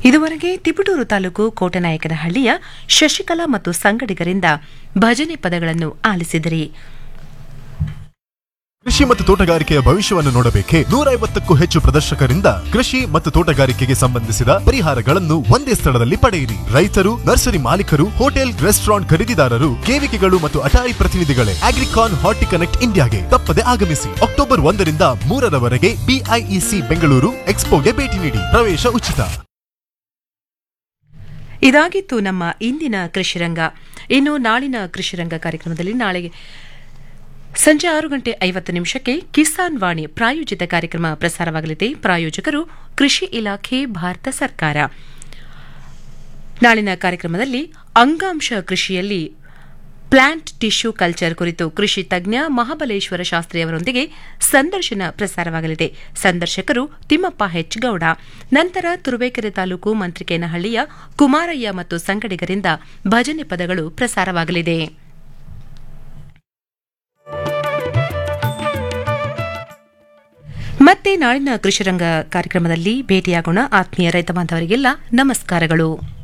ಇದುವರೆಗೆ ತಿಪಟೂರು ತಾಲೂಕು ಕೋಟನಾಯಕನಹಳ್ಳಿಯ ಶಶಿಕಲಾ ಮತ್ತು ಸಂಗಡಿಗರಿಂದ ಭಜನೆ ಪದಗಳನ್ನು ಆಲಿಸಿದಿರಿ. ಕೃಷಿ ಮತ್ತು ತೋಟಗಾರಿಕೆಯ ಭವಿಷ್ಯವನ್ನು ನೋಡಬೇಕೆ? 150ಕ್ಕೂ ಹೆಚ್ಚು ಪ್ರದರ್ಶಕರಿಂದ ಕೃಷಿ ಮತ್ತು ತೋಟಗಾರಿಕೆಗೆ ಸಂಬಂಧಿಸಿದ ಪರಿಹಾರಗಳನ್ನು ಒಂದೇ ಸ್ಥಳದಲ್ಲಿ ಪಡೆಯಿರಿ. ರೈತರು, ನರ್ಸರಿ ಮಾಲೀಕರು, ಹೋಟೆಲ್, ರೆಸ್ಟೋರೆಂಟ್ ಖರೀದಿದಾರರು, ಕೇವಿಕೆಗಳು ಮತ್ತು ಅಟಾರಿ ಪ್ರತಿನಿಧಿಗಳೇ ಅಗ್ರಿಕಾನ್ ಹಾರ್ಟಿಕನೆಕ್ಟ್ ಇಂಡಿಯಾಗೆ ತಪ್ಪದೆ ಆಗಮಿಸಿ. ಅಕ್ಟೋಬರ್ 1ರಿಂದ 3ರವರೆಗೆ BIEC ಬೆಂಗಳೂರು ಎಕ್ಸ್ಪೋಗೆ ಭೇಟಿ ನೀಡಿ. ಪ್ರವೇಶ ಉಚಿತ. ಇದಾಗಿತ್ತು ನಮ್ಮ ಇಂದಿನ ಕೃಷಿರಂಗ. ಇನ್ನು ನಾಳಿನ ಕೃಷಿರಂಗ ಕಾರ್ಯಕ್ರಮದಲ್ಲಿ ನಾಳೆ ಸಂಜೆ 6:50 ಕಿಸಾನ್ ವಾಣಿ ಪ್ರಾಯೋಜಿತ ಕಾರ್ಯಕ್ರಮ ಪ್ರಸಾರವಾಗಲಿದೆ. ಪ್ರಾಯೋಜಕರು ಕೃಷಿ ಇಲಾಖೆ, ಭಾರತ ಸರ್ಕಾರ. ನಾಳಿನ ಕಾರ್ಯಕ್ರಮದಲ್ಲಿ ಅಂಗಾಂಶ ಕೃಷಿಯಲ್ಲಿ ಪ್ಲಾಂಟ್ ಟಿಶ್ಯೂ ಕಲ್ಚರ್ ಕುರಿತು ಕೃಷಿ ತಜ್ಞ ಮಹಾಬಲೇಶ್ವರ ಶಾಸ್ತ್ರಿಯವರೊಂದಿಗೆ ಸಂದರ್ಶನ ಪ್ರಸಾರವಾಗಲಿದೆ. ಸಂದರ್ಶಕರು ತಿಮ್ಮಪ್ಪ ಹೆಚ್ ಗೌಡ. ನಂತರ ತುರುವೇಕೆರೆ ತಾಲೂಕು ಮಂತ್ರಿಕೇನಹಳ್ಳಿಯ ಕುಮಾರಯ್ಯ ಮತ್ತು ಸಂಗಡಿಗರಿಂದ ಭಜನೆ ಪದಗಳು ಪ್ರಸಾರವಾಗಲಿದೆ. ಮತ್ತೆ ನಾಳಿನ ಕೃಷಿರಂಗ ಕಾರ್ಯಕ್ರಮದಲ್ಲಿ ಭೇಟಿಯಾಗೋಣ. ಆತ್ಮೀಯ ರೈತ ಬಾಂಧವರಿಗೆಲ್ಲ ನಮಸ್ಕಾರಗಳು.